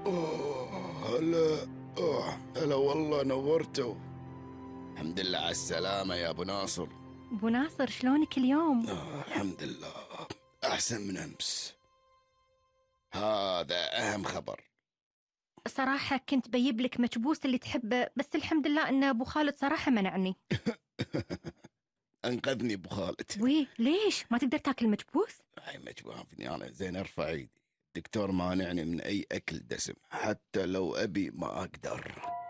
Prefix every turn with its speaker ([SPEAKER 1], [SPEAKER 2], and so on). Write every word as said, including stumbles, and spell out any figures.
[SPEAKER 1] أوه هلا. أوه هلا والله نورتوا. الحمد لله على السلامة يا أبو ناصر.
[SPEAKER 2] أبو ناصر شلونك اليوم؟
[SPEAKER 1] أوه الحمد لله أحسن من أمس. هذا أهم خبر.
[SPEAKER 2] صراحة كنت بجيب لك مكبوس اللي تحبه، بس الحمد لله أن أبو خالد صراحة منعني.
[SPEAKER 1] أنقذني أبو خالد.
[SPEAKER 2] وي ليش ما تقدر تاكل مكبوس؟
[SPEAKER 1] هاي مجبوها فيني أنا، زين ارفع ايدي. الدكتور مانعني من أي أكل دسم، حتى لو أبي ما أقدر.